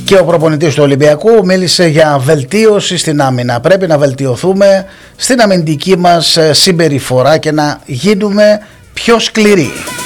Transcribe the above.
Και ο προπονητής του Ολυμπιακού μίλησε για βελτίωση στην άμυνα. Πρέπει να βελτιωθούμε στην αμυντική μας συμπεριφορά και να γίνουμε πιο σκληροί.